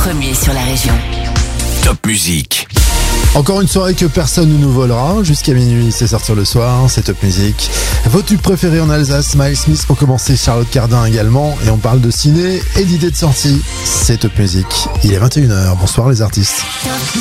Premier sur la région. Top Musique. Encore une soirée que personne ne nous volera. Jusqu'à minuit, c'est sortir le soir, c'est Top Musique. Vos tubes préférés en Alsace, Miles Smith pour commencer, Charlotte Cardin également. Et on parle de ciné et d'idées de sortie. C'est Top Musique. Il est 21h. Bonsoir les artistes.